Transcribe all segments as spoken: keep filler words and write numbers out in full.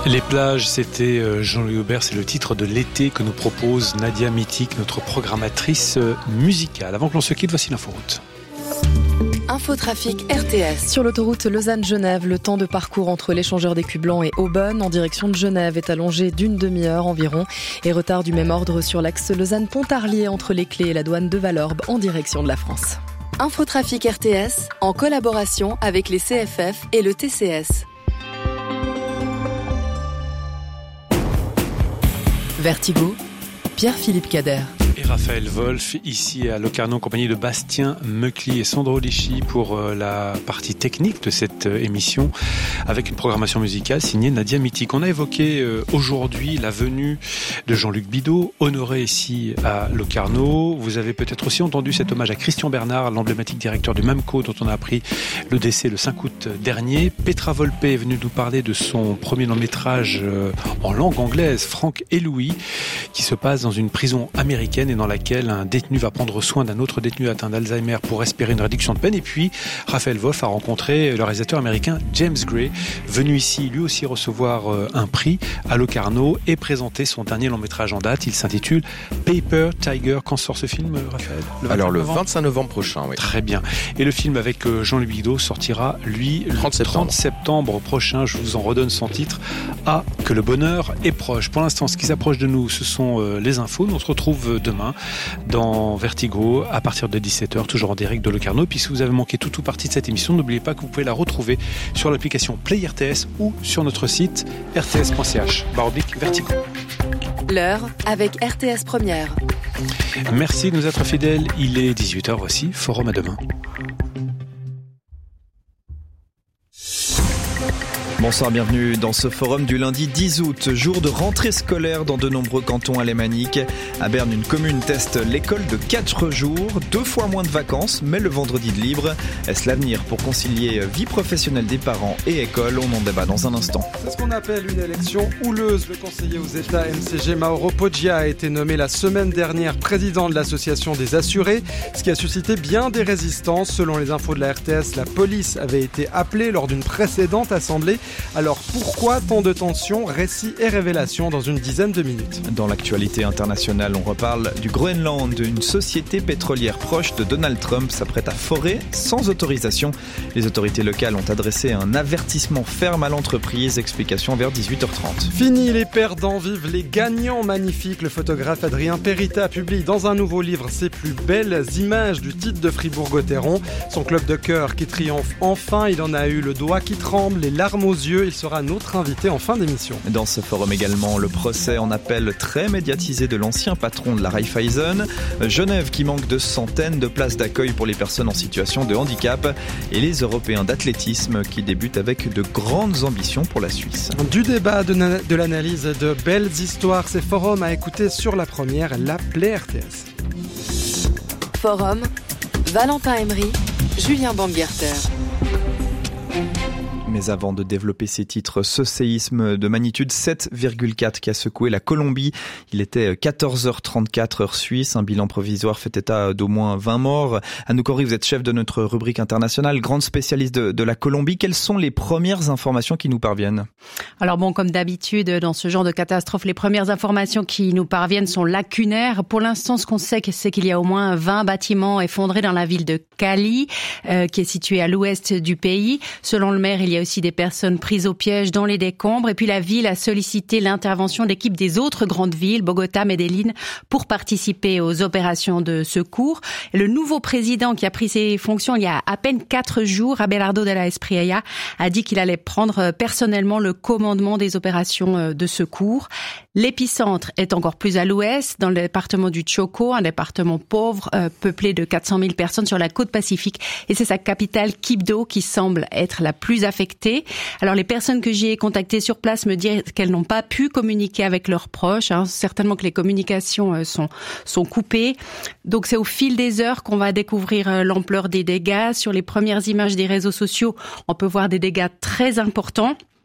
Les plages, c'était Jean-Louis Aubert, c'est le titre de l'été que nous propose Nadia Mitik, notre programmatrice musicale. Avant que l'on se quitte, voici l'inforoute. Infotrafic R T S. Sur l'autoroute Lausanne-Genève, le temps de parcours entre l'échangeur d'écus blancs et Aubonne en direction de Genève est allongé d'une demi-heure environ et retard du même ordre sur l'axe Lausanne-Pontarlier entre les Clés et la douane de Valorbe en direction de la France. Infotrafic R T S en collaboration avec les C F F et le T C S. Vertigo, Pierre-Philippe Cader. Et Raphaël Wolf, ici à Locarno, en compagnie de Bastien Meucli et Sandro Lichy pour la partie technique de cette émission, avec une programmation musicale signée Nadia Mitik. On a évoqué aujourd'hui la venue de Jean-Luc Bidault, honoré ici à Locarno. Vous avez peut-être aussi entendu cet hommage à Christian Bernard, l'emblématique directeur du MAMCO, dont on a appris le décès le cinq août dernier. Petra Volpe est venue nous parler de son premier long-métrage en langue anglaise, Franck et Louis, qui se passe dans une prison américaine et dans laquelle un détenu va prendre soin d'un autre détenu atteint d'Alzheimer pour espérer une réduction de peine. Et puis, Raphaël Wolf a rencontré le réalisateur américain James Gray, venu ici lui aussi recevoir un prix à Locarno et présenter son dernier long métrage en date. Il s'intitule Paper Tiger. Quand sort ce film, Raphaël ? le Alors le vingt-cinq novembre prochain, oui. Très bien. Et le film avec Jean-Luc Bidault sortira, lui, le trente septembre prochain. Je vous en redonne son titre. Ah, que le bonheur est proche. Pour l'instant, ce qui s'approche de nous, ce sont les infos. Nous on se retrouve demain dans Vertigo à partir de dix-sept heures, toujours en direct de Locarno. Puis si vous avez manqué toute ou partie de cette émission, n'oubliez pas que vous pouvez la retrouver sur l'application Play R T S ou sur notre site r t s point c h baroblique Vertigo. L'heure avec R T S Première. Merci de nous être fidèles. Il est dix-huit heures, voici Forum à demain. Bonsoir, bienvenue dans ce forum du lundi dix août, jour de rentrée scolaire dans de nombreux cantons alémaniques. À Berne, une commune teste l'école de quatre jours, deux fois moins de vacances, mais le vendredi de libre. Est-ce l'avenir pour concilier vie professionnelle des parents et école ? On en débat dans un instant. C'est ce qu'on appelle une élection houleuse. Le conseiller aux États M C G Mauro Poggia a été nommé la semaine dernière président de l'association des assurés, ce qui a suscité bien des résistances. Selon les infos de la R T S, la police avait été appelée lors d'une précédente assemblée. Alors pourquoi tant de tensions, récits et révélations dans une dizaine de minutes. Dans l'actualité internationale, on reparle du Groenland. Une société pétrolière proche de Donald Trump s'apprête à forer sans autorisation. Les autorités locales ont adressé un avertissement ferme à l'entreprise. Explication vers dix-huit heures trente. Fini les perdants, vivent les gagnants. Magnifique, le photographe Adrien Perita publie dans un nouveau livre ses plus belles images du titre de Fribourg-Gotteron. Son club de cœur qui triomphe enfin, il en a eu le doigt qui tremble, les larmes aux yeux. Il sera notre invité en fin d'émission. Dans ce forum également, le procès en appel très médiatisé de l'ancien patron de la Raiffeisen. Genève qui manque de centaines de places d'accueil pour les personnes en situation de handicap. Et les Européens d'athlétisme qui débutent avec de grandes ambitions pour la Suisse. Du débat, de, na- de l'analyse, de belles histoires. Ces forums à écouter sur la première, la Play R T S. Forum, Valentin Emery, Julien Bangerter. Mais avant de développer ces titres, ce séisme de magnitude sept virgule quatre qui a secoué la Colombie. Il était quatorze heures trente-quatre heure suisse. Un bilan provisoire fait état d'au moins vingt morts. Anouk Horry, vous êtes chef de notre rubrique internationale, grande spécialiste de, de la Colombie. Quelles sont les premières informations qui nous parviennent ? Alors bon, comme d'habitude, dans ce genre de catastrophe, les premières informations qui nous parviennent sont lacunaires. Pour l'instant, ce qu'on sait, c'est qu'il y a au moins vingt bâtiments effondrés dans la ville de Cali, euh, qui est située à l'ouest du pays. Selon le maire, il y a aussi des personnes prises au piège dans les décombres. Et puis la ville a sollicité l'intervention d'équipes des autres grandes villes, Bogota, Medellín, pour participer aux opérations de secours. Et le nouveau président qui a pris ses fonctions il y a à peine quatre jours, Abelardo de la Espriella, a dit qu'il allait prendre personnellement le commandement des opérations de secours. L'épicentre est encore plus à l'ouest, dans le département du Chocó, un département pauvre, euh, peuplé de quatre cent mille personnes sur la côte pacifique. Et c'est sa capitale, Quibdó, qui semble être la plus affectée. Alors les personnes que j'ai contactées sur place me disent qu'elles n'ont pas pu communiquer avec leurs proches. Hein. Certainement que les communications euh, sont, sont coupées. Donc c'est au fil des heures qu'on va découvrir euh, l'ampleur des dégâts. Sur les premières images des réseaux sociaux, on peut voir des dégâts très importants.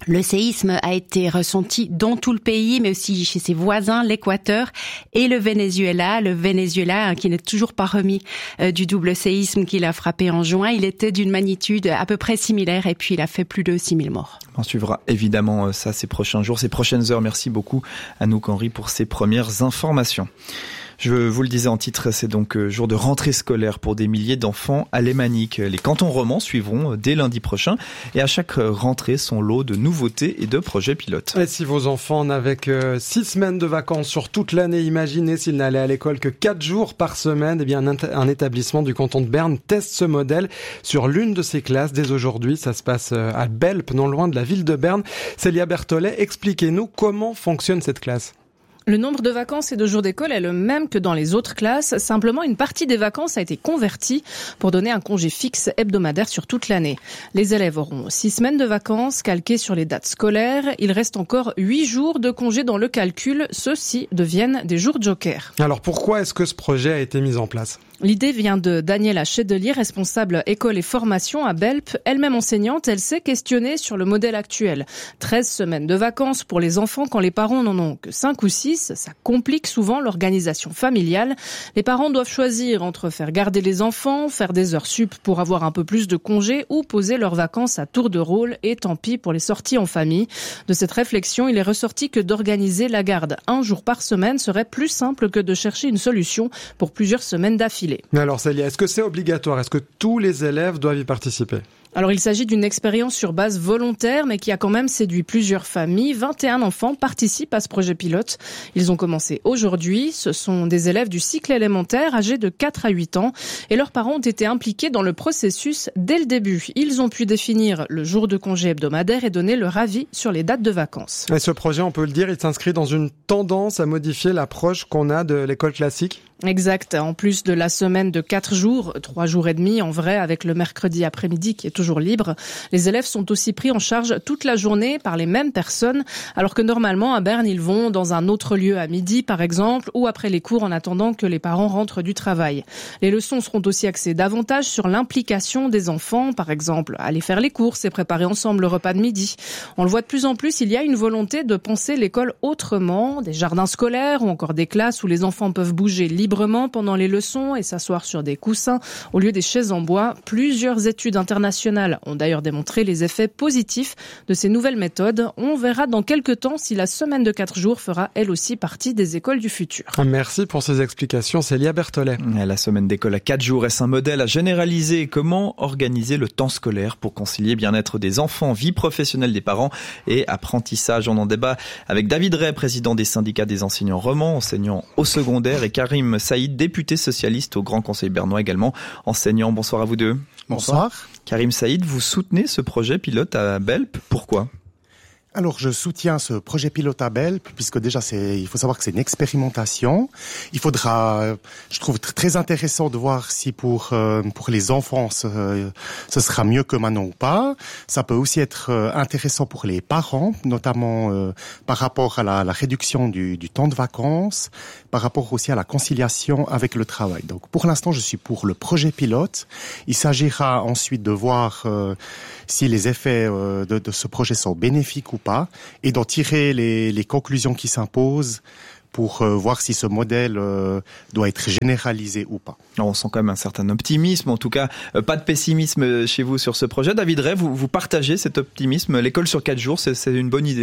Le séisme a été ressenti dans tout le pays, mais aussi chez ses voisins, l'Équateur et le Venezuela. Le Venezuela, qui n'est toujours pas remis euh, du double séisme qu'il a frappé en juin, il était d'une magnitude à peu près similaire et puis il a fait plus de six mille morts. On suivra évidemment ça ces prochains jours, ces prochaines heures. Merci beaucoup Anouk Henry pour ces premières informations. Je vous le disais en titre, c'est donc jour de rentrée scolaire pour des milliers d'enfants alémaniques. Les cantons romans suivront dès lundi prochain et à chaque rentrée son lot de nouveautés et de projets pilotes. Et si vos enfants n'avaient que six semaines de vacances sur toute l'année, imaginez s'ils n'allaient à l'école que quatre jours par semaine, eh bien un établissement du canton de Berne teste ce modèle sur l'une de ses classes dès aujourd'hui. Ça se passe à Belp, non loin de la ville de Berne. Célia Berthollet, expliquez-nous comment fonctionne cette classe. Le nombre de vacances et de jours d'école est le même que dans les autres classes. Simplement, une partie des vacances a été convertie pour donner un congé fixe hebdomadaire sur toute l'année. Les élèves auront six semaines de vacances calquées sur les dates scolaires. Il reste encore huit jours de congé dans le calcul. Ceux-ci deviennent des jours joker. Alors pourquoi est-ce que ce projet a été mis en place ? L'idée vient de Daniela Chedelier, responsable école et formation à Belp. Elle-même enseignante, elle s'est questionnée sur le modèle actuel. treize semaines de vacances pour les enfants quand les parents n'en ont que cinq ou six. Ça complique souvent l'organisation familiale. Les parents doivent choisir entre faire garder les enfants, faire des heures sup pour avoir un peu plus de congés ou poser leurs vacances à tour de rôle et tant pis pour les sorties en famille. De cette réflexion, il est ressorti que d'organiser la garde un jour par semaine serait plus simple que de chercher une solution pour plusieurs semaines d'affilée. Mais alors Célia, est-ce que c'est obligatoire ? Est-ce que tous les élèves doivent y participer ? Alors il s'agit d'une expérience sur base volontaire mais qui a quand même séduit plusieurs familles. vingt et un enfants participent à ce projet pilote. Ils ont commencé aujourd'hui. Ce sont des élèves du cycle élémentaire âgés de quatre à huit ans et leurs parents ont été impliqués dans le processus dès le début. Ils ont pu définir le jour de congé hebdomadaire et donner leur avis sur les dates de vacances. Et ce projet, on peut le dire, il s'inscrit dans une tendance à modifier l'approche qu'on a de l'école classique ? Exact. En plus de la semaine de quatre jours, trois jours et demi en vrai avec le mercredi après-midi qui est toujours libre, les élèves sont aussi pris en charge toute la journée par les mêmes personnes, alors que normalement à Berne ils vont dans un autre lieu à midi par exemple ou après les cours en attendant que les parents rentrent du travail. Les leçons seront aussi axées davantage sur l'implication des enfants, par exemple aller faire les courses et préparer ensemble le repas de midi. On le voit de plus en plus, il y a une volonté de penser l'école autrement, des jardins scolaires ou encore des classes où les enfants peuvent bouger librement pendant les leçons et s'asseoir sur des coussins au lieu des chaises en bois. Plusieurs études internationales ont d'ailleurs démontré les effets positifs de ces nouvelles méthodes. On verra dans quelques temps si la semaine de quatre jours fera elle aussi partie des écoles du futur. Merci pour ces explications, Célia Berthollet. La semaine d'école à quatre jours, est-ce un modèle à généraliser ? Comment organiser le temps scolaire pour concilier bien-être des enfants, vie professionnelle des parents et apprentissage ? On en débat avec David Ray, président des syndicats des enseignants romans, enseignants au secondaire, et Karim Saïd, député socialiste au Grand Conseil bernois également, enseignant. Bonsoir à vous deux. Bonsoir. Karim Saïd, vous soutenez ce projet pilote à Belp. Pourquoi ? Alors, je soutiens ce projet pilote à Belp, puisque déjà, c'est, il faut savoir que c'est une expérimentation. Il faudra, je trouve très intéressant de voir si pour euh, pour les enfants, ce, ce sera mieux que maintenant ou pas. Ça peut aussi être intéressant pour les parents, notamment euh, par rapport à la, la réduction du, du temps de vacances, par rapport aussi à la conciliation avec le travail. Donc, pour l'instant, je suis pour le projet pilote. Il s'agira ensuite de voir euh, si les effets euh, de, de ce projet sont bénéfiques ou pas, et d'en tirer les, les conclusions qui s'imposent pour euh, voir si ce modèle euh, doit être généralisé ou pas. Alors on sent quand même un certain optimisme, en tout cas euh, pas de pessimisme chez vous sur ce projet. David Ray, vous, vous partagez cet optimisme ? L'école sur quatre jours, c'est, c'est une bonne idée ?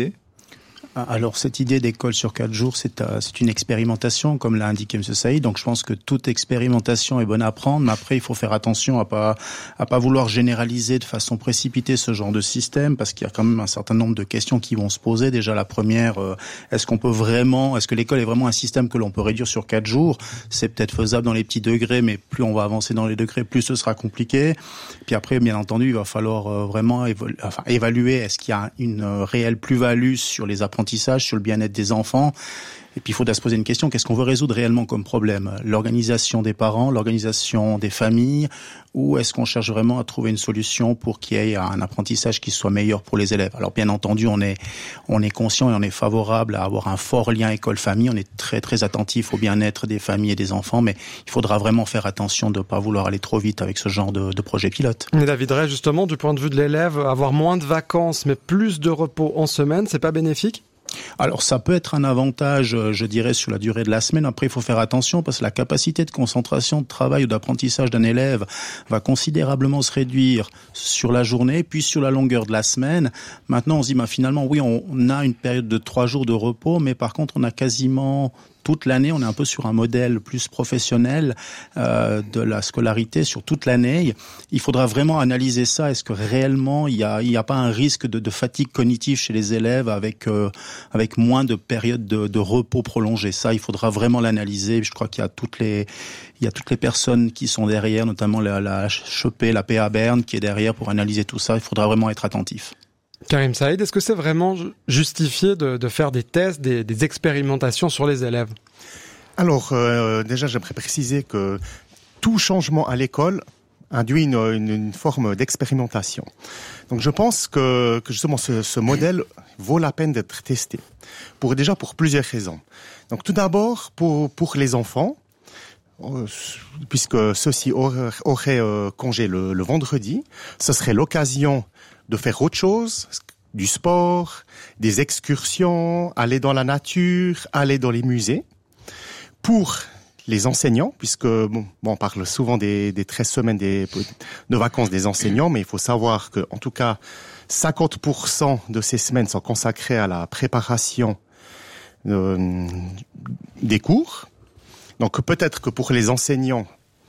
Alors cette idée d'école sur quatre jours, c'est, euh, c'est une expérimentation, comme l'a indiqué M. Saïd. Donc je pense que toute expérimentation est bonne à prendre, mais après il faut faire attention à pas à pas vouloir généraliser de façon précipitée ce genre de système, parce qu'il y a quand même un certain nombre de questions qui vont se poser. Déjà la première, euh, est-ce qu'on peut vraiment, est-ce que l'école est vraiment un système que l'on peut réduire sur quatre jours ? C'est peut-être faisable dans les petits degrés, mais plus on va avancer dans les degrés, plus ce sera compliqué. Puis après, bien entendu, il va falloir euh, vraiment évo- enfin, évaluer est-ce qu'il y a une euh, réelle plus-value sur les apprentissages, sur le bien-être des enfants. Et puis il faudra se poser une question, qu'est-ce qu'on veut résoudre réellement comme problème? L'organisation des parents, l'organisation des familles, ou est-ce qu'on cherche vraiment à trouver une solution pour qu'il y ait un apprentissage qui soit meilleur pour les élèves? Alors bien entendu, on est on est conscient et on est favorable à avoir un fort lien école-famille, on est très très attentif au bien-être des familles et des enfants, mais il faudra vraiment faire attention de ne pas vouloir aller trop vite avec ce genre de, de projet pilote. Mais David Ray, justement, du point de vue de l'élève, avoir moins de vacances mais plus de repos en semaine, c'est pas bénéfique? Alors ça peut être un avantage, je dirais, sur la durée de la semaine. Après, il faut faire attention parce que la capacité de concentration, de travail ou d'apprentissage d'un élève va considérablement se réduire sur la journée, puis sur la longueur de la semaine. Maintenant, on se dit, bah, finalement, oui, on a une période de trois jours de repos, mais par contre, on a quasiment toute l'année, on est un peu sur un modèle plus professionnel euh, de la scolarité sur toute l'année. Il faudra vraiment analyser ça. Est-ce que réellement il y a, il y a pas un risque de, de fatigue cognitive chez les élèves avec euh, avec moins de périodes de, de repos prolongées? Ça, il faudra vraiment l'analyser. Je crois qu'il y a toutes les il y a toutes les personnes qui sont derrière, notamment la, la H E P, la P A Berne qui est derrière pour analyser tout ça. Il faudra vraiment être attentif. Karim Saïd, est-ce que c'est vraiment justifié de, de faire des tests, des, des expérimentations sur les élèves? Alors, euh, déjà, j'aimerais préciser que tout changement à l'école induit une, une, une forme d'expérimentation. Donc, je pense que, que justement, ce, ce modèle vaut la peine d'être testé. Pour, déjà, pour plusieurs raisons. Donc, tout d'abord, pour, pour les enfants, euh, puisque ceux-ci auraient, auraient euh, congé le, le vendredi, ce serait l'occasion de faire autre chose, du sport, des excursions, aller dans la nature, aller dans les musées. Pour les enseignants, puisque bon, on parle souvent des, des treize semaines des, de vacances des enseignants, mais il faut savoir que, en tout cas, cinquante pour cent de ces semaines sont consacrées à la préparation euh, des cours. Donc peut-être que pour les enseignants,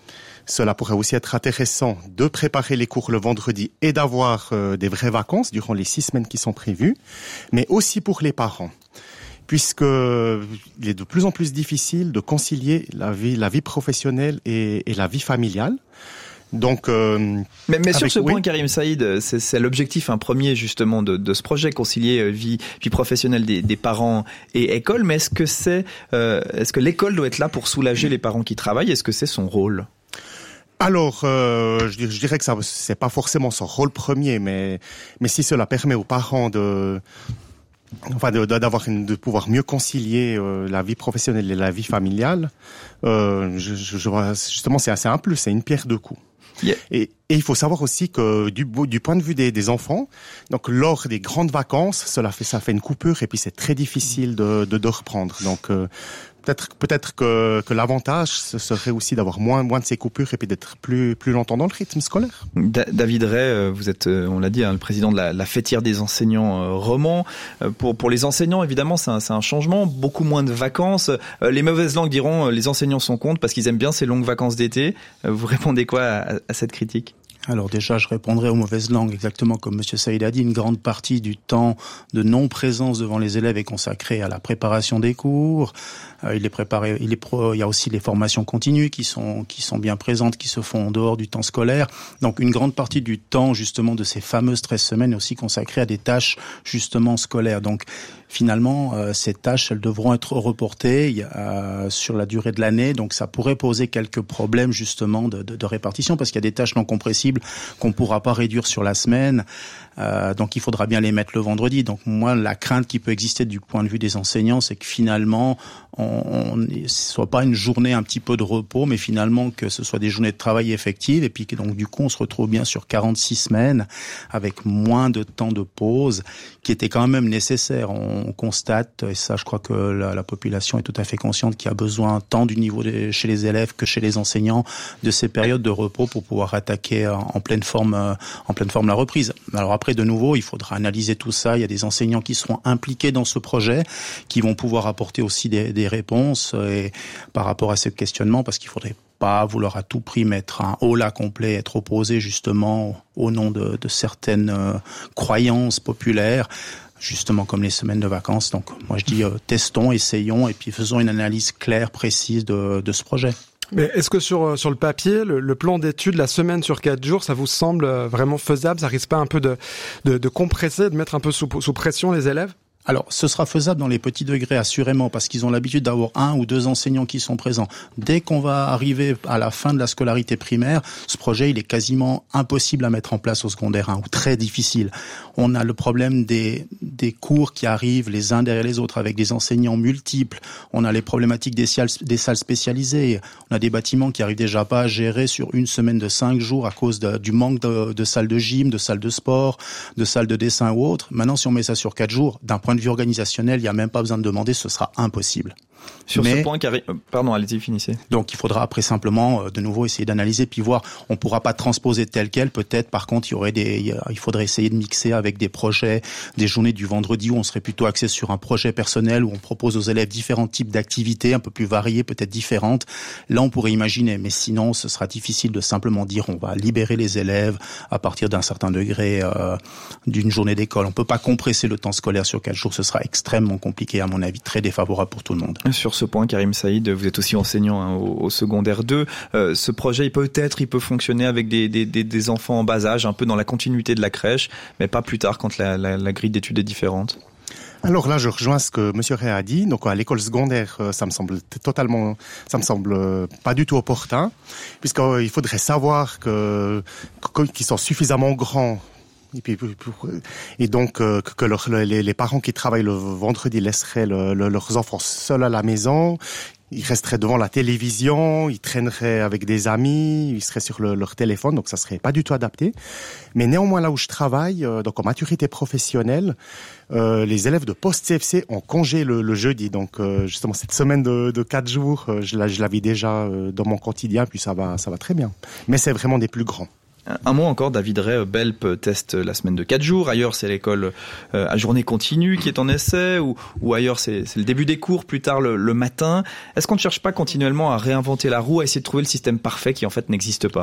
cela pourrait aussi être intéressant de préparer les cours le vendredi et d'avoir euh, des vraies vacances durant les six semaines qui sont prévues, mais aussi pour les parents, puisque il est de plus en plus difficile de concilier la vie, la vie professionnelle et, et la vie familiale. Donc, euh, mais, mais sur avec, ce oui. point, Karim Saïd, c'est, c'est l'objectif un premier justement de, de ce projet, concilier vie, vie professionnelle des, des parents et école. Mais est-ce que c'est, euh, est-ce que l'école doit être là pour soulager les parents qui travaillent? Est-ce que c'est son rôle? Alors, euh, je, je dirais que ça, c'est pas forcément son rôle premier, mais mais si cela permet aux parents de, enfin, de, d'avoir une, de pouvoir mieux concilier euh, la vie professionnelle et la vie familiale, euh, je, je, je vois justement c'est assez un plus, c'est une pierre deux coups. Yeah. Et, et il faut savoir aussi que du, du point de vue des, des enfants, donc lors des grandes vacances, cela fait ça fait une coupure et puis c'est très difficile de, de, de reprendre. Donc euh, peut-être peut-être que, que l'avantage ce serait aussi d'avoir moins moins de ces coupures et puis d'être plus plus longtemps dans le rythme scolaire. Da- David Ray, vous êtes, on l'a dit, hein, le président de la, la fêtière des enseignants euh, romans. Euh, pour pour les enseignants, évidemment, c'est un, c'est un changement, beaucoup moins de vacances. Euh, les mauvaises langues diront euh, les enseignants sont contre parce qu'ils aiment bien ces longues vacances d'été. Euh, vous répondez quoi à, à cette critique? Alors déjà, je répondrai aux mauvaises langues, exactement comme Monsieur Saïd a dit. Une grande partie du temps de non-présence devant les élèves est consacrée à la préparation des cours. Euh, il est préparé, il est pro, il y a aussi les formations continues qui sont qui sont bien présentes, qui se font en dehors du temps scolaire. Donc une grande partie du temps justement de ces fameuses treize semaines est aussi consacrée à des tâches justement scolaires. Donc finalement, euh, ces tâches, elles devront être reportées euh, sur la durée de l'année. Donc ça pourrait poser quelques problèmes justement de, de, de répartition parce qu'il y a des tâches non compressibles qu'on pourra pas réduire sur la semaine. Euh, donc il faudra bien les mettre le vendredi. Donc moi, la crainte qui peut exister du point de vue des enseignants, c'est que finalement, on ne soit pas une journée un petit peu de repos, mais finalement que ce soit des journées de travail effectives et puis que donc du coup on se retrouve bien sur quarante-six semaines avec moins de temps de pause qui était quand même nécessaire. On constate, et ça je crois que la, la population est tout à fait consciente qu'il y a besoin tant du niveau des, chez les élèves que chez les enseignants de ces périodes de repos pour pouvoir attaquer en, en pleine forme en pleine forme la reprise. Alors après, de nouveau, il faudra analyser tout ça. Il y a des enseignants qui seront impliqués dans ce projet, qui vont pouvoir apporter aussi des, des réponses et par rapport à ce questionnement, parce qu'il faudrait pas vouloir à tout prix mettre un holà complet, être opposé justement au nom de, de certaines euh, croyances populaires, justement comme les semaines de vacances. Donc moi je dis euh, testons, essayons et puis faisons une analyse claire, précise de, de ce projet. Mais est-ce que sur sur le papier, le, le plan d'études, la semaine sur quatre jours, ça vous semble vraiment faisable? Ça risque pas un peu de, de, de compresser, de mettre un peu sous, sous pression les élèves? Alors, ce sera faisable dans les petits degrés, assurément, parce qu'ils ont l'habitude d'avoir un ou deux enseignants qui sont présents. Dès qu'on va arriver à la fin de la scolarité primaire, ce projet, il est quasiment impossible à mettre en place au secondaire un, ou très difficile. On a le problème des, des cours qui arrivent les uns derrière les autres avec des enseignants multiples. On a les problématiques des salles, des salles spécialisées. On a des bâtiments qui arrivent déjà pas à gérer sur une semaine de cinq jours à cause de, du manque de, de salles de gym, de salles de sport, de salles de dessin ou autres. Maintenant, si on met ça sur quatre jours, d'un point de vue organisationnel, il n'y a même pas besoin de demander, ce sera impossible. Sur Mais, ce point, Carrie, pardon, allez-y, finissez. Donc, il faudra après simplement, euh, de nouveau, essayer d'analyser puis voir. On pourra pas transposer tel quel. Peut-être, par contre, il y aurait des, il faudrait essayer de mixer avec des projets, des journées du vendredi où on serait plutôt axé sur un projet personnel où on propose aux élèves différents types d'activités, un peu plus variées, peut-être différentes. Là, on pourrait imaginer. Mais sinon, ce sera difficile de simplement dire on va libérer les élèves à partir d'un certain degré euh, d'une journée d'école. On peut pas compresser le temps scolaire sur quatre jours. Ce sera extrêmement compliqué, à mon avis, très défavorable pour tout le monde. Sur ce point, Karim Saïd, vous êtes aussi enseignant hein, au, au secondaire deux. Euh, ce projet, il peut-être, il peut fonctionner avec des, des, des, des enfants en bas âge, un peu dans la continuité de la crèche, mais pas plus tard quand la, la, la grille d'études est différente. Alors là, je rejoins ce que Monsieur Ray a dit. Donc à l'école secondaire, ça me semble totalement, ça me semble pas du tout opportun, puisqu'il faudrait savoir que qu'ils sont suffisamment grands. Et, puis, et donc euh, que leur, les, les parents qui travaillent le vendredi laisseraient le, le, leurs enfants seuls à la maison, ils resteraient devant la télévision, ils traîneraient avec des amis, ils seraient sur le, leur téléphone, donc ça serait pas du tout adapté. Mais néanmoins là où je travaille, euh, donc en maturité professionnelle, euh, les élèves de post-C F C ont congé le, le jeudi, donc euh, justement cette semaine de, de quatre jours, euh, je, la, je la vis déjà euh, dans mon quotidien, puis ça va, ça va très bien. Mais c'est vraiment des plus grands. Un mot encore, David Ray, Belp teste la semaine de quatre jours. Ailleurs, c'est l'école euh, à journée continue qui est en essai, ou, ou ailleurs, c'est, c'est le début des cours, plus tard le, le matin. Est-ce qu'on ne cherche pas continuellement à réinventer la roue, à essayer de trouver le système parfait qui en fait n'existe pas ?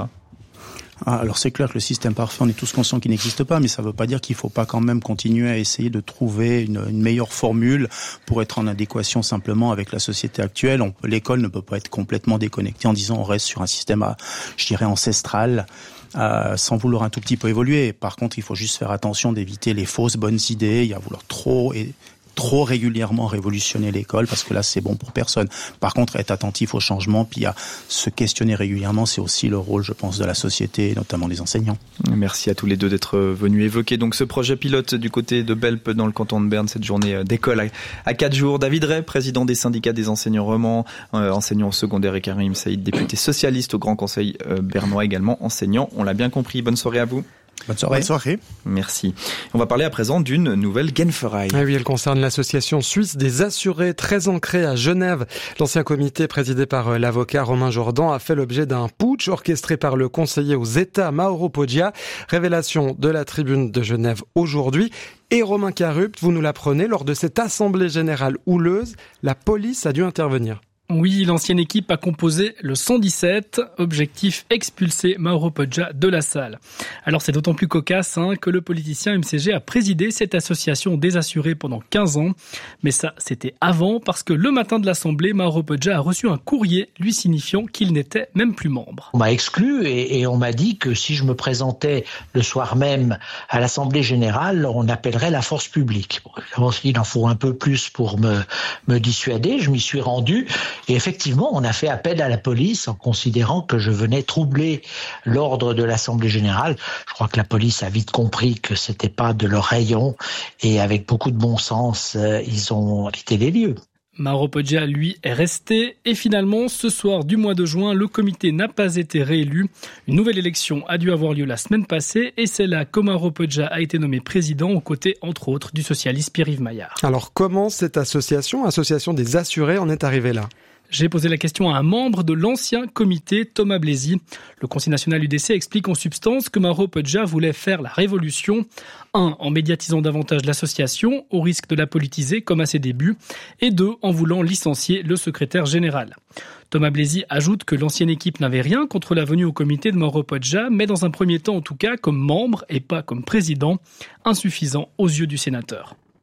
Ah, alors c'est clair que le système parfait, on est tous conscients qu'il n'existe pas, mais ça ne veut pas dire qu'il ne faut pas quand même continuer à essayer de trouver une, une meilleure formule pour être en adéquation simplement avec la société actuelle. On, l'école ne peut pas être complètement déconnectée en disant on reste sur un système, à, je dirais, ancestral. Euh, sans vouloir un tout petit peu évoluer. Par contre, il faut juste faire attention d'éviter les fausses bonnes idées, il y a vouloir trop et trop régulièrement révolutionner l'école, parce que là, c'est bon pour personne. Par contre, être attentif au changement, puis à se questionner régulièrement, c'est aussi le rôle, je pense, de la société, notamment des enseignants. Merci à tous les deux d'être venus évoquer donc ce projet pilote du côté de Belp dans le canton de Berne, cette journée d'école à, à quatre jours. David Ray, président des syndicats des enseignants romans, euh, enseignant au secondaire, et Karim Saïd, député socialiste au Grand Conseil euh, bernois, également enseignant. On l'a bien compris. Bonne soirée à vous. Bonne soirée. Bonne soirée. Merci. On va parler à présent d'une nouvelle Genferei. Ah oui, elle concerne l'association suisse des assurés, très ancrée à Genève. L'ancien comité présidé par l'avocat Romain Jordan a fait l'objet d'un putsch orchestré par le conseiller aux États Mauro Poggia. Révélation de la tribune de Genève aujourd'hui. Et Romain Carupt, vous nous l'apprenez, lors de cette assemblée générale houleuse, la police a dû intervenir. Oui, l'ancienne équipe a composé le cent dix-sept, objectif expulser Mauro Poggia de la salle. Alors c'est d'autant plus cocasse hein, que le politicien M C G a présidé cette association des assurés pendant quinze ans. Mais ça, c'était avant, parce que le matin de l'assemblée, Mauro Poggia a reçu un courrier lui signifiant qu'il n'était même plus membre. On m'a exclu et, et on m'a dit que si je me présentais le soir même à l'assemblée générale, on appellerait la force publique. Bon, il en faut un peu plus pour me, me dissuader, je m'y suis rendu. Et effectivement, on a fait appel à la police en considérant que je venais troubler l'ordre de l'Assemblée générale. Je crois que la police a vite compris que c'était pas de leur rayon et avec beaucoup de bon sens, euh, ils ont quitté les lieux. Mauro Poggia, lui, est resté. Et finalement, ce soir du mois de juin, le comité n'a pas été réélu. Une nouvelle élection a dû avoir lieu la semaine passée. Et c'est là que Mauro Poggia a été nommé président, aux côtés, entre autres, du socialiste Pierre-Yves Maillard. Alors, comment cette association, association des assurés, en est arrivée là ? J'ai posé la question à un membre de l'ancien comité, Thomas Blaisy. Le Conseil national U D C explique en substance que Mauro Poggia voulait faire la révolution. Un, en médiatisant davantage l'association, au risque de la politiser comme à ses débuts. Et deux, en voulant licencier le secrétaire général. Thomas Blaisy ajoute que l'ancienne équipe n'avait rien contre la venue au comité de Mauro Poggia, mais dans un premier temps en tout cas comme membre et pas comme président, insuffisant aux yeux du sénateur.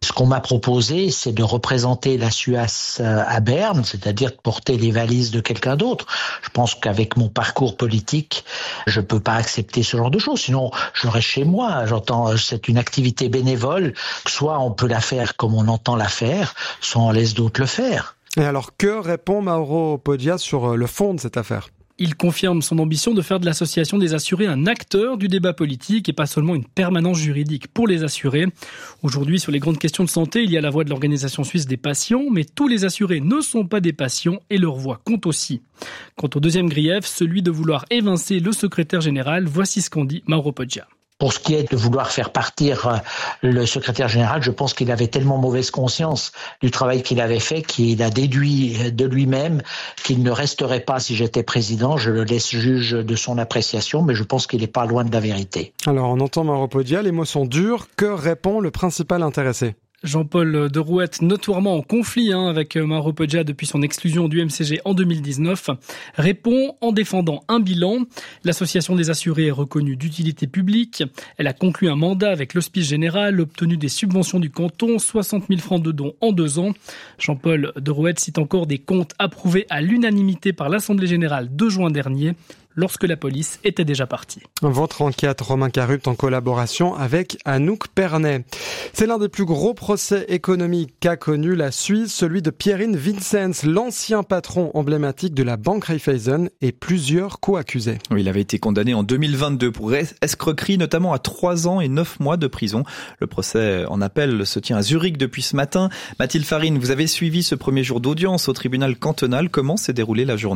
Ce qu'on m'a proposé, c'est de représenter la SUAS à Berne, c'est-à-dire de porter les valises de quelqu'un d'autre. Je pense qu'avec mon parcours politique, je peux pas accepter ce genre de choses. Sinon, je reste chez moi. J'entends, c'est une activité bénévole. Soit on peut la faire comme on entend la faire, soit on laisse d'autres le faire. Et alors, que répond Mauro Poggia sur le fond de cette affaire ? Il confirme son ambition de faire de l'association des assurés un acteur du débat politique et pas seulement une permanence juridique pour les assurés. Aujourd'hui, sur les grandes questions de santé, il y a la voix de l'Organisation suisse des patients, mais tous les assurés ne sont pas des patients et leur voix compte aussi. Quant au deuxième grief, celui de vouloir évincer le secrétaire général, voici ce qu'en dit Mauro Poggia. Pour ce qui est de vouloir faire partir le secrétaire général, je pense qu'il avait tellement mauvaise conscience du travail qu'il avait fait qu'il a déduit de lui-même qu'il ne resterait pas si j'étais président. Je le laisse juge de son appréciation, mais je pense qu'il n'est pas loin de la vérité. Alors, on entend Mauro Poggia, les mots sont durs. Que répond le principal intéressé ? Jean-Paul Derouette, notoirement en conflit hein, avec Mauro Poggia depuis son exclusion du M C G en deux mille dix-neuf, répond en défendant un bilan. L'association des assurés est reconnue d'utilité publique. Elle a conclu un mandat avec l'Hospice Général, obtenu des subventions du canton, soixante mille francs de dons en deux ans. Jean-Paul Derouette cite encore des comptes approuvés à l'unanimité par l'Assemblée Générale de juin dernier, lorsque la police était déjà partie. Votre enquête, Romain Carupt, en collaboration avec Anouk Pernet. C'est l'un des plus gros procès économiques qu'a connu la Suisse, celui de Pierin Vincenz, l'ancien patron emblématique de la banque Raiffeisen et plusieurs co-accusés. Oui, il avait été condamné en deux mille vingt-deux pour escroquerie, notamment à trois ans et neuf mois de prison. Le procès en appel se tient à Zurich depuis ce matin. Mathilde Farine, vous avez suivi ce premier jour d'audience au tribunal cantonal. Comment s'est déroulée la journée ?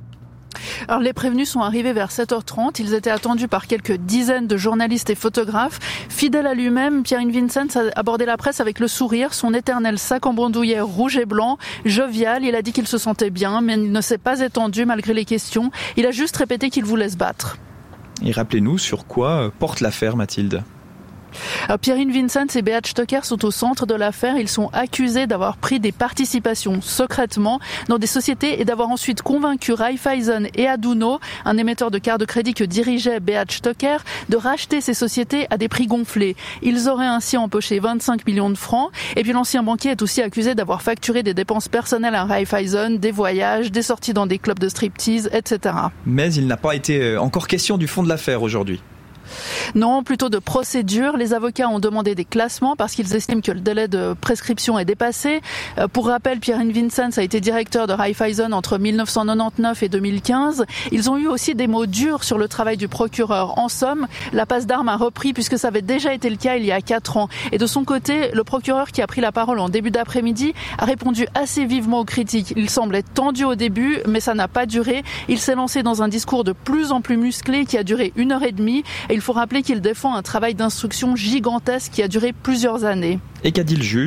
Alors les prévenus sont arrivés vers sept heures trente. Ils étaient attendus par quelques dizaines de journalistes et photographes. Fidèle à lui-même, Pierin Vincenz a abordé la presse avec le sourire, son éternel sac en bandoulière rouge et blanc. Jovial, il a dit qu'il se sentait bien, mais il ne s'est pas étendu malgré les questions. Il a juste répété qu'il voulait se battre. Et rappelez-nous sur quoi porte l'affaire, Mathilde ? Alors, Pierin Vincenz et Beat Stocker sont au centre de l'affaire. Ils sont accusés d'avoir pris des participations secrètement dans des sociétés et d'avoir ensuite convaincu Raiffeisen et Aduno, un émetteur de cartes de crédit que dirigeait Beat Stocker, de racheter ces sociétés à des prix gonflés. Ils auraient ainsi empoché vingt-cinq millions de francs. Et puis l'ancien banquier est aussi accusé d'avoir facturé des dépenses personnelles à Raiffeisen, des voyages, des sorties dans des clubs de striptease, et cetera. Mais il n'a pas été encore question du fond de l'affaire aujourd'hui. Non, plutôt de procédure. Les avocats ont demandé des classements parce qu'ils estiment que le délai de prescription est dépassé. Pour rappel, Pierin Vincenz a été directeur de Raiffeisen entre mille neuf cent quatre-vingt-dix-neuf et deux mille quinze. Ils ont eu aussi des mots durs sur le travail du procureur. En somme, la passe d'armes a repris puisque ça avait déjà été le cas il y a quatre ans. Et de son côté, le procureur qui a pris la parole en début d'après-midi a répondu assez vivement aux critiques. Il semblait tendu au début, mais ça n'a pas duré. Il s'est lancé dans un discours de plus en plus musclé qui a duré une heure et demie. Et il faut rappeler qu'il défend un travail d'instruction gigantesque qui a duré plusieurs années. Et qu'a dit le juge ?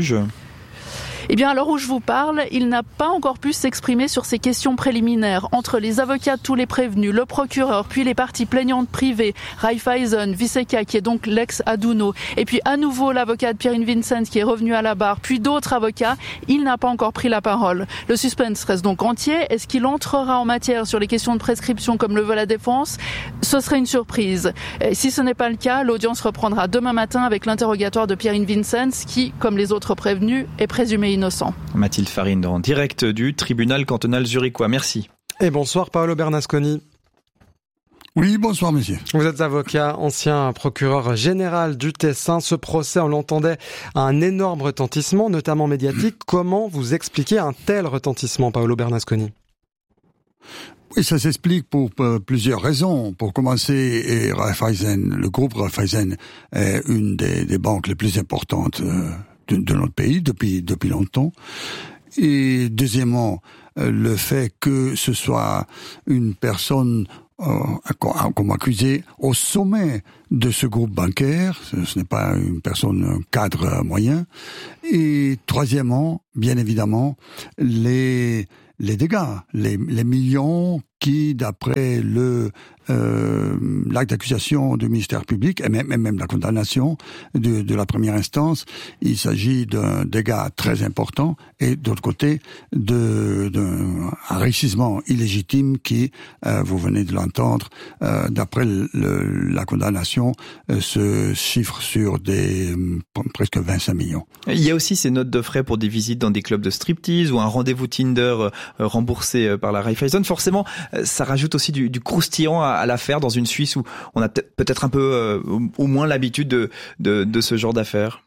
Eh bien, à l'heure où je vous parle, il n'a pas encore pu s'exprimer sur ces questions préliminaires. Entre les avocats de tous les prévenus, le procureur, puis les parties plaignantes privées, Raiffeisen, Viseka, qui est donc l'ex-Aduno, et puis à nouveau l'avocat de Pierin Vincenz qui est revenu à la barre, puis d'autres avocats, il n'a pas encore pris la parole. Le suspense reste donc entier. Est-ce qu'il entrera en matière sur les questions de prescription comme le veut la défense ? Ce serait une surprise. Et si ce n'est pas le cas, l'audience reprendra demain matin avec l'interrogatoire de Pierin Vincenz qui, comme les autres prévenus, est présumé innocent. Mathilde Farine en direct du tribunal cantonal zurichois. Merci. Et bonsoir Paolo Bernasconi. Oui, bonsoir monsieur. Vous êtes avocat, ancien procureur général du Tessin. Ce procès, on l'entendait, a un énorme retentissement, notamment médiatique. Comment vous expliquez un tel retentissement, Paolo Bernasconi ? Oui, ça s'explique pour plusieurs raisons. Pour commencer, et Raiffeisen, le groupe Raiffeisen est une des, des banques les plus importantes euh, de, de notre pays depuis depuis longtemps. Et deuxièmement, euh, le fait que ce soit une personne euh, comme accusée au sommet de ce groupe bancaire, ce, ce n'est pas une personne, un cadre moyen. Et troisièmement, bien évidemment, les les dégâts, les, les millions qui, d'après le euh, l'acte d'accusation du ministère public et même, et même la condamnation de, de la première instance, il s'agit d'un dégât très important et d'autre côté de, d'un enrichissement illégitime qui, euh, vous venez de l'entendre, euh, d'après le, le, la condamnation, euh, se chiffre sur des euh, presque vingt-cinq millions. Il y a aussi ces notes de frais pour des visites dans des clubs de striptease ou un rendez-vous Tinder euh, remboursé par la Raiffeisen. Forcément, euh, ça rajoute aussi du, du croustillant à, à l'affaire dans une Suisse où on a peut-être un peu euh, au moins l'habitude de, de, de ce genre d'affaires.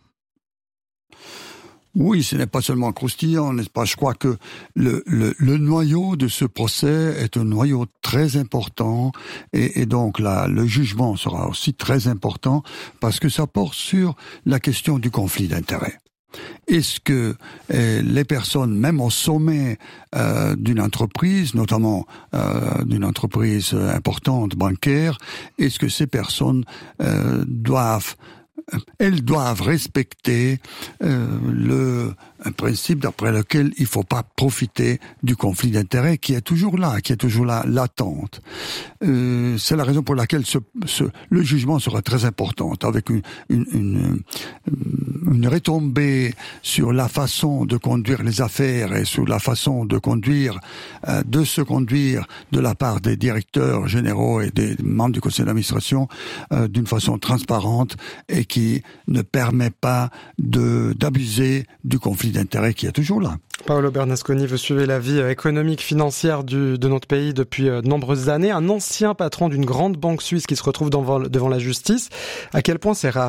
Oui, ce n'est pas seulement croustillant, n'est-ce pas? Je crois que le, le, le noyau de ce procès est un noyau très important et, et donc là, le jugement sera aussi très important parce que ça porte sur la question du conflit d'intérêts. Est-ce que euh, les personnes, même au sommet euh, d'une entreprise, notamment euh, d'une entreprise importante bancaire, est-ce que ces personnes euh, doivent elles doivent respecter euh, le un principe d'après lequel il faut pas profiter du conflit d'intérêts qui est toujours là, qui est toujours là, latente. Euh, c'est la raison pour laquelle ce, ce, le jugement sera très important, avec une, une, une, une retombée sur la façon de conduire les affaires et sur la façon de conduire, euh, de se conduire de la part des directeurs généraux et des membres du conseil d'administration euh, d'une façon transparente et qui ne permet pas de d'abuser du conflit d'intérêt qui est toujours là. Paolo Bernasconi, vous suivez la vie économique, financière du, de notre pays depuis de nombreuses années. Un ancien patron d'une grande banque suisse qui se retrouve devant, devant la justice. À quel point c'est rare ?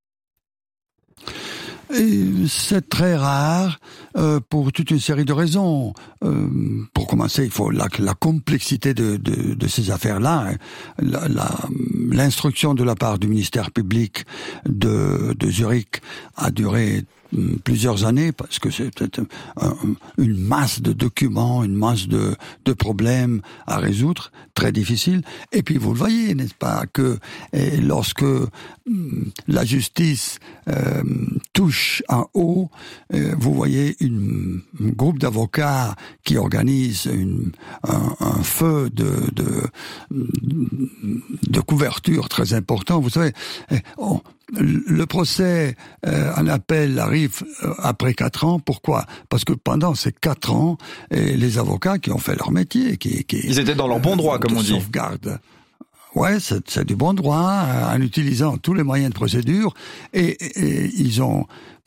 Et c'est très rare euh, pour toute une série de raisons. Euh, pour commencer, il faut la, la complexité de, de, de ces affaires-là. La, la, l'instruction de la part du ministère public de, de Zurich a duré plusieurs années parce que c'était un, une masse de documents, une masse de, de problèmes à résoudre, très difficile. Et puis vous le voyez, n'est-ce pas, que et lorsque hum, la justice euh, touche en haut, euh, vous voyez une, un groupe d'avocats qui organise une, un, un feu de, de, de couverture très important. Vous savez, on, le procès euh, en appel arrive euh, après quatre ans. Pourquoi ? Parce que pendant ces quatre ans, et les avocats qui ont fait leur métier, qui, qui ils étaient dans leur bon droit, euh, comme on dit. Sauvegarde. Ouais, c'est, c'est du bon droit, euh, en utilisant tous les moyens de procédure, et, et, et ils ont.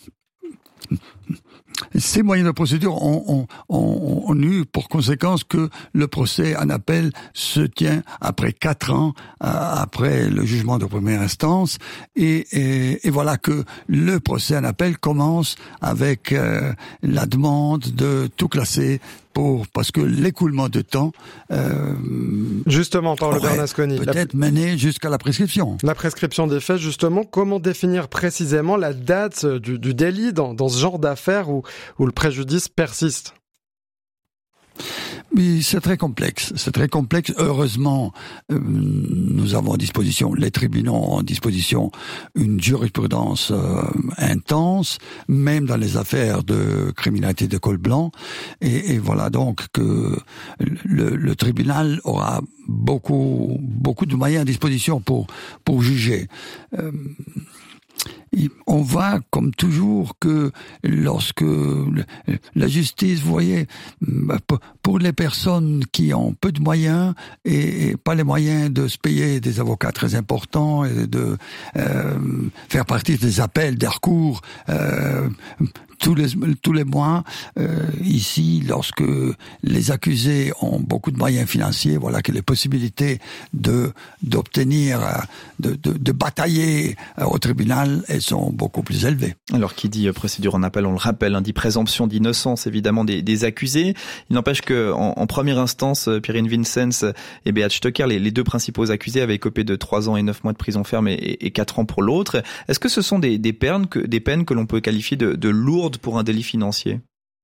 Ces moyens de procédure ont, ont, ont, ont eu pour conséquence que le procès en appel se tient après quatre ans, euh, après le jugement de première instance, et, et, et voilà que le procès en appel commence avec euh, la demande de tout classer pour, parce que l'écoulement de temps euh, justement, Paolo Bernasconi, peut-être la... mené jusqu'à la prescription. La prescription des faits, justement, comment définir précisément la date du, du délit dans, dans ce genre d'affaires où, où le préjudice persiste ? Oui, c'est très complexe. C'est très complexe. Heureusement, euh, nous avons à disposition, les tribunaux ont à disposition une jurisprudence euh, intense, même dans les affaires de criminalité de col blanc. Et, et voilà donc que le, le tribunal aura beaucoup, beaucoup de moyens à disposition pour, pour juger. Euh, On voit, comme toujours, que lorsque la justice, vous voyez, pour les personnes qui ont peu de moyens et pas les moyens de se payer des avocats très importants et de euh, faire partie des appels, des recours, euh, tous les tous les mois, euh, ici, lorsque les accusés ont beaucoup de moyens financiers, voilà que les possibilités de d'obtenir, de de, de batailler au tribunal, elles sont beaucoup plus élevées. Alors, qui dit procédure en appel, on le rappelle, hein, dit présomption d'innocence évidemment des, des accusés. Il n'empêche que en, en première instance, Pierin Vincenz et Beat Stöcker, les, les deux principaux accusés, avaient écopé de trois ans et neuf mois de prison ferme et, et quatre ans pour l'autre. Est-ce que ce sont des, des peines que des peines que l'on peut qualifier de, de lourdes pour un délit financier?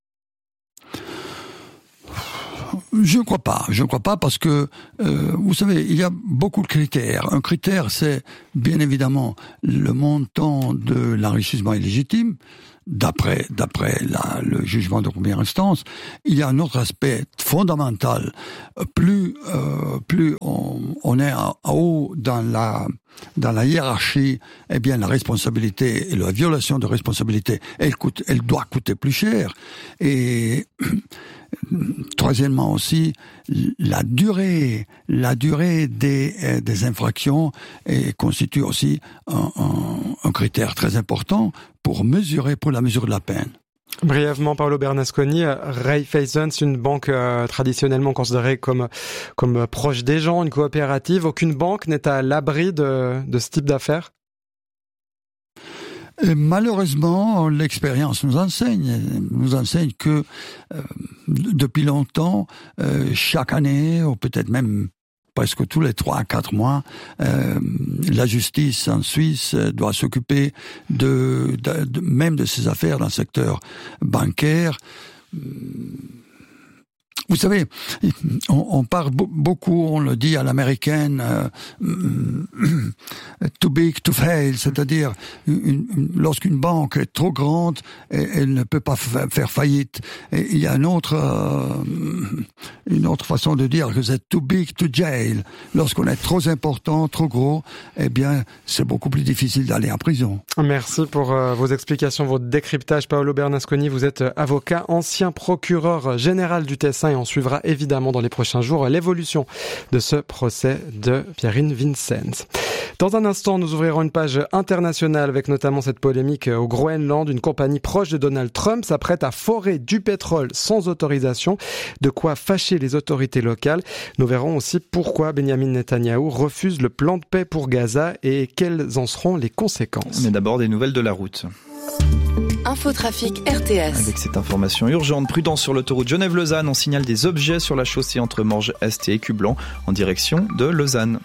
Je ne crois pas. Je ne crois pas parce que, euh, vous savez, il y a beaucoup de critères. Un critère, c'est bien évidemment le montant de l'enrichissement illégitime. d'après d'après la, le jugement de première instance, il y a un autre aspect fondamental. Plus euh, plus on, on est en haut dans la dans la hiérarchie, eh bien la responsabilité et la violation de responsabilité, elle coûte, elle doit coûter plus cher. Et troisièmement aussi, la durée, la durée des, des infractions et constitue aussi un, un, un critère très important pour mesurer, pour la mesure de la peine. Brièvement, Paolo Bernasconi, Raiffeisen, c'est une banque euh, traditionnellement considérée comme comme proche des gens, une coopérative. Aucune banque n'est à l'abri de, de ce type d'affaires. Et malheureusement, l'expérience nous enseigne, nous enseigne que euh, depuis longtemps, euh, chaque année, ou peut-être même presque tous les trois à quatre mois, euh, la justice en Suisse doit s'occuper de, de, de même de ces affaires dans le secteur bancaire. Vous savez, on, on parle beaucoup, on le dit à l'américaine, euh, too big to fail, c'est-à-dire une, une, lorsqu'une banque est trop grande, elle ne peut pas faire faillite. Et il y a une autre, euh, une autre façon de dire que c'est too big to jail. Lorsqu'on est trop important, trop gros, eh bien, c'est beaucoup plus difficile d'aller en prison. Merci pour euh, vos explications, votre décryptage. Paolo Bernasconi, vous êtes avocat, ancien procureur général du Tessin. On suivra évidemment dans les prochains jours l'évolution de ce procès de Pierin Vincenz. Dans un instant, nous ouvrirons une page internationale avec notamment cette polémique au Groenland. Une compagnie proche de Donald Trump s'apprête à forer du pétrole sans autorisation, de quoi fâcher les autorités locales. Nous verrons aussi pourquoi Benjamin Netanyahou refuse le plan de paix pour Gaza et quelles en seront les conséquences. Mais d'abord des nouvelles de la route. Infotrafic R T S. Avec cette information urgente, prudence sur l'autoroute Genève-Lausanne, on signale des objets sur la chaussée entre Morges-Est et Écublanc en direction de Lausanne.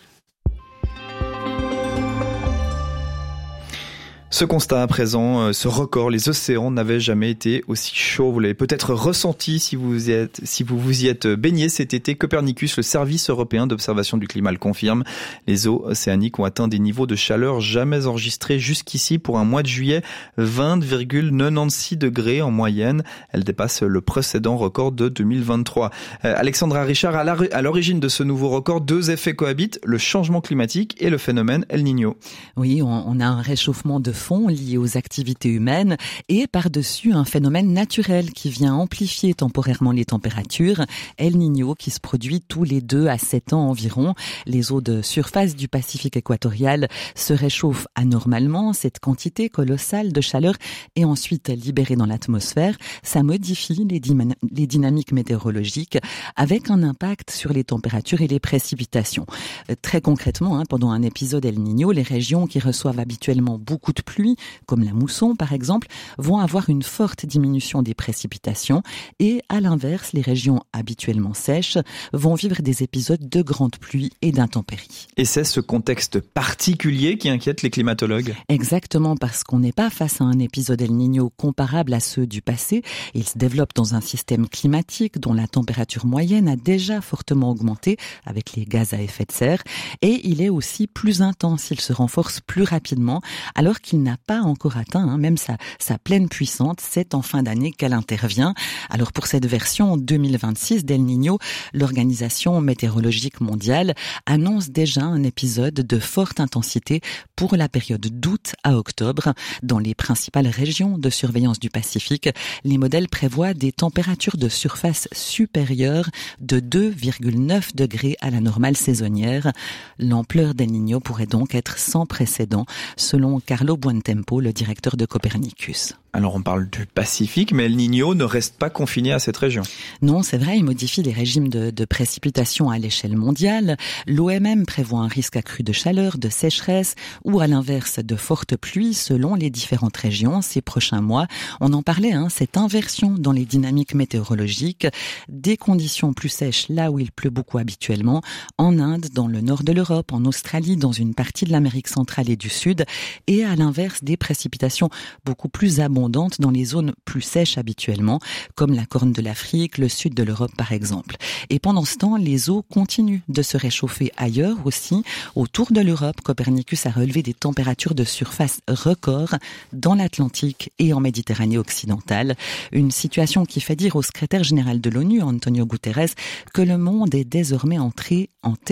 Ce constat à présent, ce record, les océans n'avaient jamais été aussi chauds. Vous l'avez peut-être ressenti si vous y êtes, si vous vous y êtes baigné cet été. Copernicus, le service européen d'observation du climat, le confirme. Les eaux océaniques ont atteint des niveaux de chaleur jamais enregistrés jusqu'ici pour un mois de juillet. vingt virgule quatre-vingt-seize degrés en moyenne. Elle dépasse le précédent record de deux mille vingt-trois. Euh, Alexandra Richard, à l'origine de ce nouveau record, deux effets cohabitent, le changement climatique et le phénomène El Niño. Oui, on, on a un réchauffement de fond liés aux activités humaines et par-dessus un phénomène naturel qui vient amplifier temporairement les températures, El Niño, qui se produit tous les deux à sept ans environ. Les eaux de surface du Pacifique équatorial se réchauffent anormalement. Cette quantité colossale de chaleur est ensuite libérée dans l'atmosphère. Ça modifie les, dy- les dynamiques météorologiques avec un impact sur les températures et les précipitations. Euh, très concrètement, hein, pendant un épisode El Niño, les régions qui reçoivent habituellement beaucoup de pluie, comme la mousson par exemple, vont avoir une forte diminution des précipitations et à l'inverse, les régions habituellement sèches vont vivre des épisodes de grande pluie et d'intempéries. Et c'est ce contexte particulier qui inquiète les climatologues ? Exactement, parce qu'on n'est pas face à un épisode El Niño comparable à ceux du passé. Il se développe dans un système climatique dont la température moyenne a déjà fortement augmenté avec les gaz à effet de serre et il est aussi plus intense, il se renforce plus rapidement alors qu'il n'a pas encore atteint hein, même sa, sa pleine puissance. C'est en fin d'année qu'elle intervient. Alors pour cette version deux mille vingt-six d'El Niño, l'Organisation météorologique mondiale annonce déjà un épisode de forte intensité pour la période d'août à octobre. Dans les principales régions de surveillance du Pacifique, les modèles prévoient des températures de surface supérieures de deux virgule neuf degrés à la normale saisonnière. L'ampleur d'El Niño pourrait donc être sans précédent, selon Carlo Buontempo, le directeur de Copernicus. Alors on parle du Pacifique, mais El Niño ne reste pas confiné à cette région. Non, c'est vrai, il modifie les régimes de, de précipitation à l'échelle mondiale. L'O M M prévoit un risque accru de chaleur, de sécheresse ou à l'inverse de fortes pluies selon les différentes régions ces prochains mois. On en parlait, hein, cette inversion dans les dynamiques météorologiques, des conditions plus sèches là où il pleut beaucoup habituellement, en Inde, dans le nord de l'Europe, en Australie, dans une partie de l'Amérique centrale et du Sud, et à l'inverse des précipitations beaucoup plus abondantes abondantes dans les zones plus sèches habituellement, comme la Corne de l'Afrique, le sud de l'Europe par exemple. Et pendant ce temps, les eaux continuent de se réchauffer ailleurs aussi. Autour de l'Europe, Copernicus a relevé des températures de surface records dans l'Atlantique et en Méditerranée occidentale. Une situation qui fait dire au secrétaire général de l'ONU, Antonio Guterres, que le monde est désormais entré en